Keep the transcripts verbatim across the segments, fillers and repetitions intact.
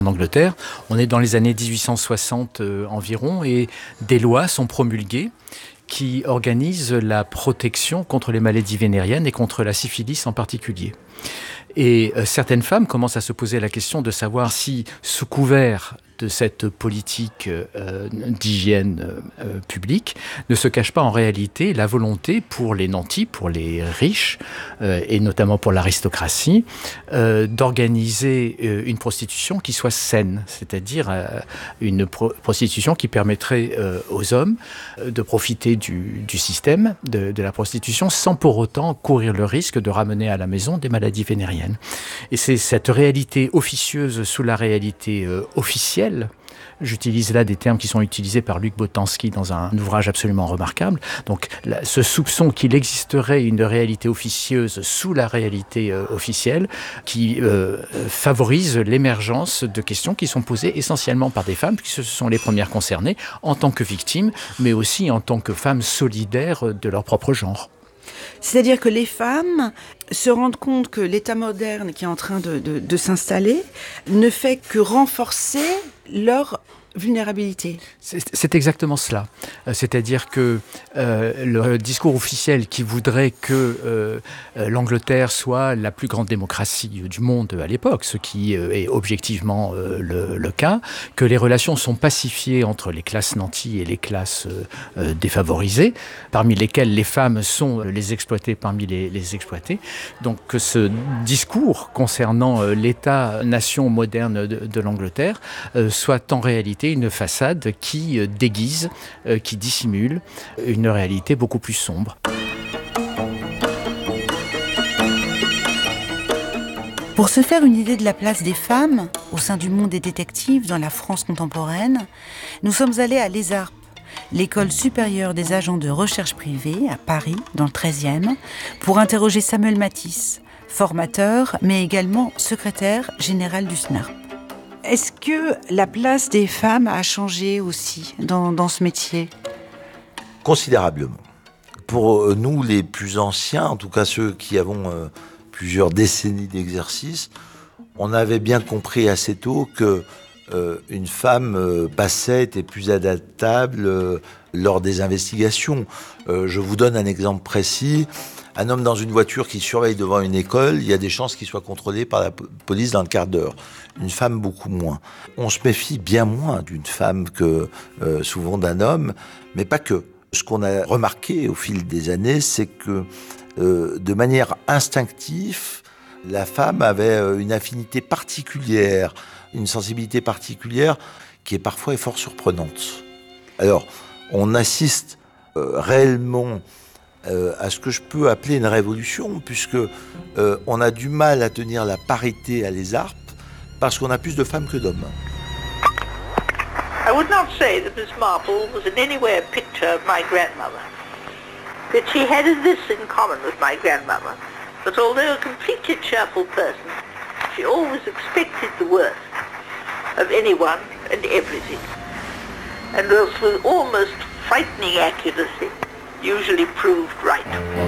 En Angleterre, on est dans les années dix-huit cent soixante euh, environ et des lois sont promulguées qui organisent la protection contre les maladies vénériennes et contre la syphilis en particulier. Et euh, certaines femmes commencent à se poser la question de savoir si, sous couvert de cette politique euh, d'hygiène euh, publique, ne se cache pas en réalité la volonté pour les nantis, pour les riches, euh, et notamment pour l'aristocratie, euh, d'organiser euh, une prostitution qui soit saine, c'est-à-dire euh, une pro- prostitution qui permettrait euh, aux hommes euh, de profiter du, du système de, de la prostitution sans pour autant courir le risque de ramener à la maison des maladies vénériennes. Et c'est cette réalité officieuse sous la réalité euh, officielle. J'utilise là des termes qui sont utilisés par Luc Boltanski dans un ouvrage absolument remarquable. Donc, là, ce soupçon qu'il existerait une réalité officieuse sous la réalité euh, officielle qui euh, favorise l'émergence de questions qui sont posées essentiellement par des femmes, puisque ce sont les premières concernées en tant que victimes, mais aussi en tant que femmes solidaires de leur propre genre. C'est-à-dire que les femmes se rendent compte que l'État moderne qui est en train de, de, de s'installer ne fait que renforcer leur vulnérabilité. C'est, c'est exactement cela. Euh, c'est-à-dire que euh, le discours officiel qui voudrait que euh, l'Angleterre soit la plus grande démocratie du monde à l'époque, ce qui euh, est objectivement euh, le, le cas, que les relations sont pacifiées entre les classes nanties et les classes euh, défavorisées, parmi lesquelles les femmes sont les exploitées parmi les, les exploités. Donc que ce discours concernant euh, l'État-nation moderne de, de l'Angleterre euh, soit en réalité une façade qui euh, déguise, euh, qui dissimule une réalité beaucoup plus sombre. Pour se faire une idée de la place des femmes au sein du monde des détectives dans la France contemporaine, nous sommes allés à l'ESARP, l'école supérieure des agents de recherche privée à Paris, dans le treizième, pour interroger Samuel Matisse, formateur, mais également secrétaire général du S N A R P. Est-ce que la place des femmes a changé aussi dans, dans ce métier ? Considérablement. Pour nous, les plus anciens, en tout cas ceux qui avons euh, plusieurs décennies d'exercice, on avait bien compris assez tôt que euh, une femme euh, passait, était plus adaptable euh, lors des investigations. Euh, je vous donne un exemple précis. Un homme dans une voiture qui surveille devant une école, il y a des chances qu'il soit contrôlé par la police dans le quart d'heure. Une femme, beaucoup moins. On se méfie bien moins d'une femme que euh, souvent d'un homme, mais pas que. Ce qu'on a remarqué au fil des années, c'est que euh, de manière instinctive, la femme avait une affinité particulière, une sensibilité particulière qui est parfois fort surprenante. Alors, on assiste euh, réellement Euh, à ce que je peux appeler une révolution, puisque euh, on a du mal à tenir la parité à l'ESARP parce qu'on a plus de femmes que d'hommes. I would not say that Miss Marple was in any way a picture of my grandmother, but she had this in common with my grandmother, that although a completely cheerful person, she always expected the worst of anyone and everything, and was with almost frightening accuracy usually proved right.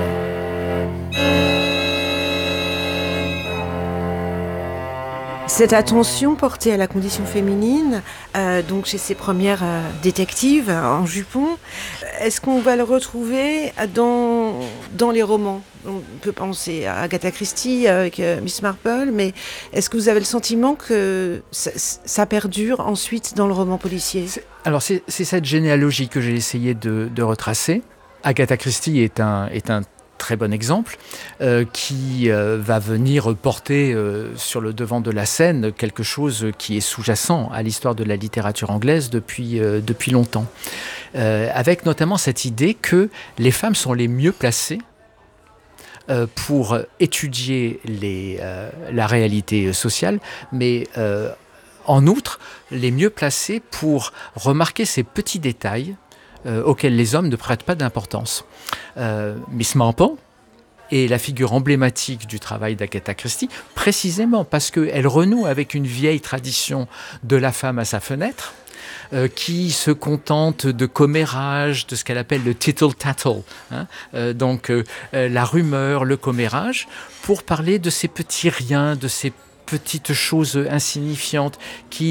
Cette attention portée à la condition féminine, euh, donc chez ces premières euh, détectives en jupon, est-ce qu'on va le retrouver dans, dans les romans ? On peut penser à Agatha Christie avec euh, Miss Marple, mais est-ce que vous avez le sentiment que ça, ça perdure ensuite dans le roman policier ? c'est, Alors c'est, c'est cette généalogie que j'ai essayé de, de retracer. Agatha Christie est un, est un très bon exemple euh, qui euh, va venir porter euh, sur le devant de la scène quelque chose qui est sous-jacent à l'histoire de la littérature anglaise depuis, euh, depuis longtemps. Euh, avec notamment cette idée que les femmes sont les mieux placées euh, pour étudier les, euh, la réalité sociale, mais euh, en outre, les mieux placées pour remarquer ces petits détails Euh, auxquels les hommes ne prêtent pas d'importance. Euh, Miss Marple est la figure emblématique du travail d'Agatha Christie, précisément parce qu'elle renoue avec une vieille tradition de la femme à sa fenêtre, euh, qui se contente de commérage, de ce qu'elle appelle le tittle-tattle, hein, euh, donc euh, la rumeur, le commérage, pour parler de ces petits riens, de ces petites choses insignifiantes qui